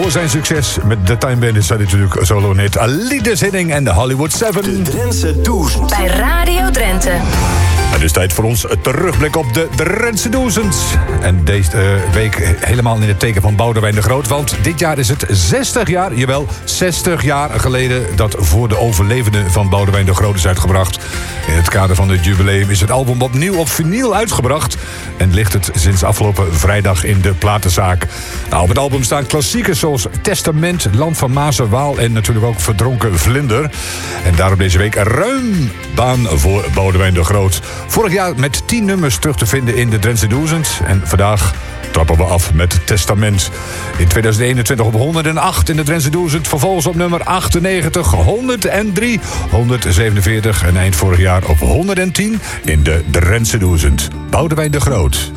Voor zijn succes met The Time Bandits zijn natuurlijk solo hit Lieders Hitting en de Hollywood 7. De Drentse 1000. Bij Radio Drenthe. Het is tijd voor ons terugblik op de Drentse 1000. En deze week helemaal in het teken van Boudewijn de Groot. Want dit jaar is het 60 jaar, jawel, 60 jaar geleden... dat Voor de Overlevenden van Boudewijn de Groot is uitgebracht. In het kader van het jubileum is het album opnieuw op vinyl uitgebracht. En ligt het sinds afgelopen vrijdag in de platenzaak. Nou, op het album staan klassiekers zoals Testament, Land van Maas en Waal... en natuurlijk ook Verdronken Vlinder. En daarom deze week ruim baan voor Boudewijn de Groot. Vorig jaar met 10 nummers terug te vinden in de Drentse 1000. En vandaag trappen we af met Testament. In 2021 op 108 in de Drentse 1000. Vervolgens op nummer 98, 103, 147. En eind vorig jaar op 110 in de Drentse 1000. Boudewijn de Groot.